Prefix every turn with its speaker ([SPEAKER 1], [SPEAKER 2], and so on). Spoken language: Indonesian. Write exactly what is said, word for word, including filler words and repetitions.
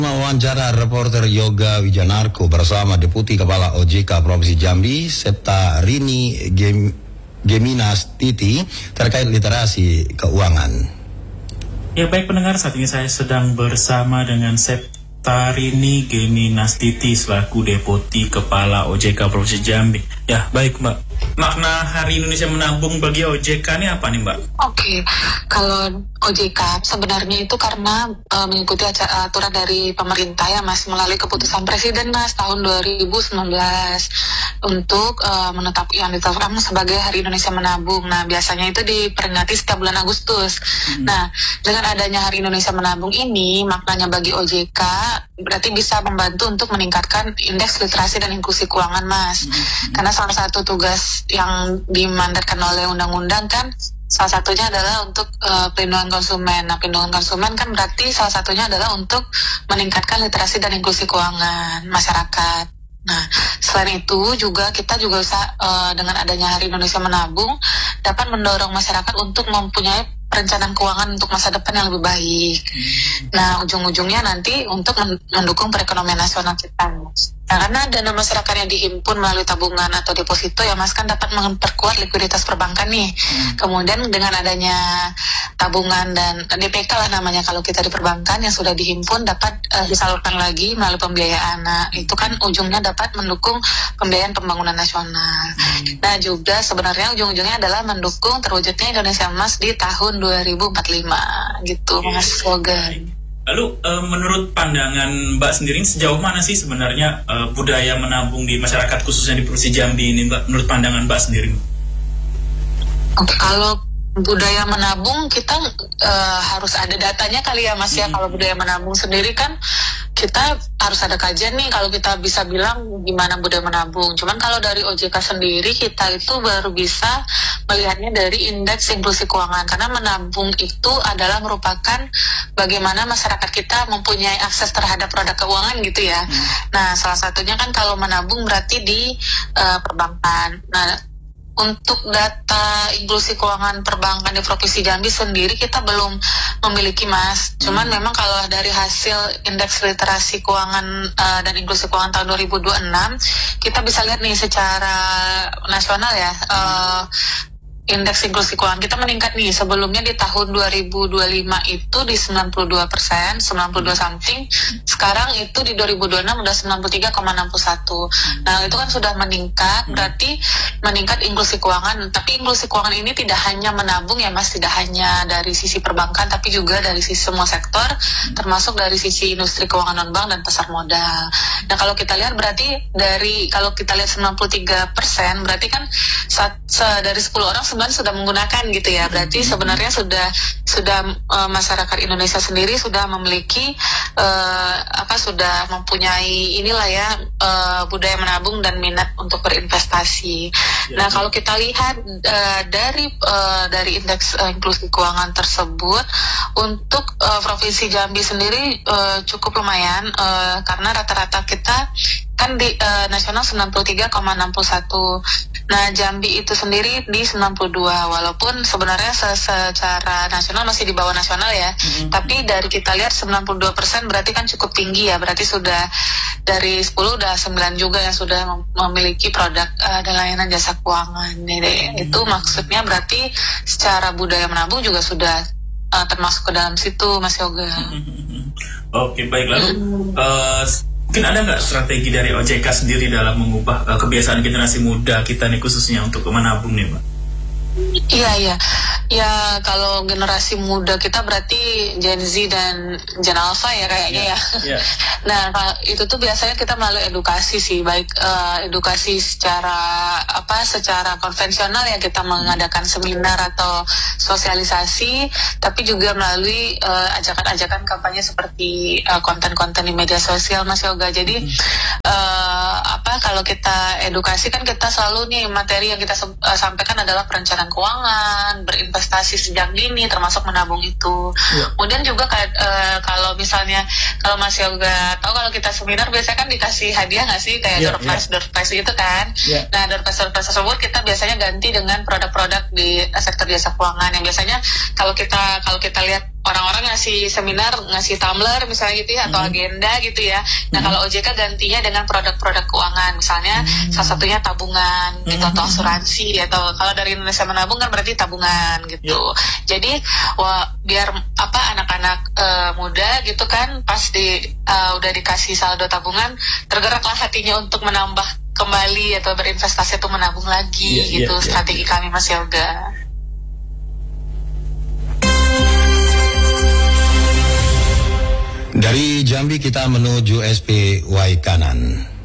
[SPEAKER 1] Wawancara reporter Yoga Wijanarko bersama Deputi Kepala O J K Provinsi Jambi, Septa Rini Gem, Geminas Titi terkait literasi keuangan.
[SPEAKER 2] Ya baik pendengar, saat ini saya sedang bersama dengan Septa Rini Geminas Titi selaku Deputi Kepala O J K Provinsi Jambi. Ya baik Mbak, makna Hari Indonesia Menabung bagi O J K ini apa nih Mbak?
[SPEAKER 3] Oke, kalau O J K sebenarnya itu karena uh, mengikuti aturan dari pemerintah ya Mas, melalui keputusan Presiden Mas tahun dua ribu sembilan belas untuk uh, menetapkan yang ditetapkan sebagai Hari Indonesia Menabung. Nah biasanya itu diperingati setiap bulan Agustus. Hmm. Nah dengan adanya Hari Indonesia Menabung ini maknanya bagi O J K berarti bisa membantu untuk meningkatkan indeks literasi dan inklusi keuangan Mas. Hmm. Karena salah satu tugas yang dimandatkan oleh undang-undang kan salah satunya adalah untuk uh, pelindungan konsumen. Nah, pelindungan konsumen kan berarti salah satunya adalah untuk meningkatkan literasi dan inklusi keuangan masyarakat. Nah, selain itu juga kita juga bisa uh, dengan adanya Hari Indonesia Menabung dapat mendorong masyarakat untuk mempunyai perencanaan keuangan untuk masa depan yang lebih baik. Nah, ujung-ujungnya nanti untuk mendukung perekonomian nasional kita. Nah, karena dana masyarakat yang dihimpun melalui tabungan atau deposito ya Mas kan dapat memperkuat likuiditas perbankan nih. Hmm. Kemudian dengan adanya tabungan dan D P K lah namanya kalau kita di perbankan yang sudah dihimpun dapat uh, disalurkan lagi melalui pembiayaan. Nah, itu kan ujungnya dapat mendukung pembiayaan pembangunan nasional. Hmm. Nah, juga sebenarnya ujung-ujungnya adalah mendukung terwujudnya Indonesia Emas di tahun dua ribu empat puluh lima gitu Mas Wogan.
[SPEAKER 2] Lalu uh, menurut pandangan Mbak sendiri sejauh mana sih sebenarnya uh, budaya menabung di masyarakat khususnya di Provinsi Jambi ini Mbak, menurut pandangan Mbak sendiri?
[SPEAKER 3] Oke, kalau budaya menabung kita uh, harus ada datanya kali ya Mas ya. Hmm. Kalau budaya menabung sendiri kan kita harus ada kajian nih kalau kita bisa bilang gimana budaya menabung. Cuman kalau dari O J K sendiri kita itu baru bisa melihatnya dari indeks inklusi keuangan karena menabung itu adalah merupakan bagaimana masyarakat kita mempunyai akses terhadap produk keuangan gitu ya. Hmm. Nah, salah satunya kan kalau menabung berarti di uh, perbankan. Nah, untuk data inklusi keuangan perbankan di Provinsi Jambi sendiri kita belum memiliki Mas. Cuman hmm. memang kalau dari hasil indeks literasi keuangan uh, dan inklusi keuangan tahun dua ribu dua puluh enam kita bisa lihat nih secara nasional ya. Uh, Indeks inklusi keuangan kita meningkat nih. Sebelumnya di tahun dua ribu dua puluh lima itu di sembilan puluh dua persen, sembilan puluh dua something. Sekarang itu di dua ribu dua puluh enam udah sembilan puluh tiga koma enam satu. Nah, itu kan sudah meningkat, berarti meningkat inklusi keuangan. Tapi inklusi keuangan ini tidak hanya menabung ya Mas, tidak hanya dari sisi perbankan, tapi juga dari sisi semua sektor, termasuk dari sisi industri keuangan non-bank dan pasar modal. Nah, kalau kita lihat berarti dari, kalau kita lihat sembilan puluh tiga persen, berarti kan saat, se, dari sepuluh orang sudah menggunakan gitu ya. Berarti sebenarnya sudah sudah uh, masyarakat Indonesia sendiri sudah memiliki uh, apa sudah mempunyai inilah ya uh, budaya menabung dan minat untuk berinvestasi. Nah, kalau kita lihat uh, dari uh, dari indeks uh, inklusi keuangan tersebut untuk uh, Provinsi Jambi sendiri uh, cukup lumayan uh, karena rata-rata kita kan di uh, nasional sembilan puluh tiga koma enam satu. Nah, Jambi itu sendiri di sembilan puluh dua, walaupun sebenarnya se- secara nasional masih di bawah nasional ya. Mm-hmm. Tapi dari kita lihat sembilan puluh dua persen berarti kan cukup tinggi ya. Berarti sudah dari sepuluh udah sembilan juga yang sudah mem- memiliki produk uh, dan layanan jasa keuangan. Jadi, mm-hmm. itu maksudnya berarti secara budaya menabung juga sudah uh, termasuk ke dalam situ Mas Yoga.
[SPEAKER 2] Mm-hmm. Oke, baik. Lalu mm-hmm. uh, mungkin ada nggak strategi dari O J K sendiri dalam mengubah uh, kebiasaan generasi muda kita nih khususnya untuk menabung nih Mbak?
[SPEAKER 3] Iya, iya. Ya, kalau generasi muda kita berarti Gen Z dan Gen Alpha ya kayaknya yeah, ya. Yeah. Nah, itu tuh biasanya kita melalui edukasi sih, baik uh, edukasi secara apa secara konvensional ya kita mengadakan seminar atau sosialisasi, tapi juga melalui uh, ajakan-ajakan kampanye seperti uh, konten-konten di media sosial Mas Yoga. Jadi hmm. uh, apa kalau kita edukasi kan kita selalu nih materi yang kita uh, sampaikan adalah perencanaan keuangan, berinvestasi sejak dini, termasuk menabung itu. Ya. Kemudian juga e, kalau misalnya kalau Mas Yoga tahu kalau kita seminar biasanya kan dikasih hadiah nggak sih kayak ya, door prize, ya. door prize itu kan. Ya. Nah, door prize, door prize tersebut kita biasanya ganti dengan produk-produk di sektor jasa keuangan yang biasanya kalau kita kalau kita lihat orang-orang ngasih seminar, ngasih tumbler misalnya gitu ya, atau
[SPEAKER 2] Hmm.
[SPEAKER 3] agenda gitu ya. Nah
[SPEAKER 2] Hmm.
[SPEAKER 3] kalau O J K gantinya dengan produk-produk keuangan, misalnya
[SPEAKER 2] Hmm.
[SPEAKER 3] salah satunya tabungan gitu, atau
[SPEAKER 2] Hmm.
[SPEAKER 3] asuransi, atau kalau dari Indonesia Menabung kan berarti tabungan gitu. Jadi wah, biar apa anak-anak eh, muda gitu kan pas di eh, udah dikasih saldo tabungan, tergeraklah hatinya untuk menambah kembali atau berinvestasi atau menabung lagi
[SPEAKER 2] Iya,
[SPEAKER 3] gitu.
[SPEAKER 2] iya, iya.
[SPEAKER 3] Strategi kami Mas Yoga.
[SPEAKER 1] Dari Jambi kita menuju S P Y kanan.